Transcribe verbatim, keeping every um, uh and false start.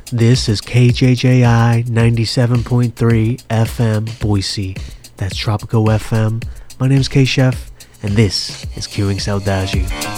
This is K J J I ninety-seven point three F M Boise. That's Tropical F M. My name is K-Chef, and this is Queuing Saudade.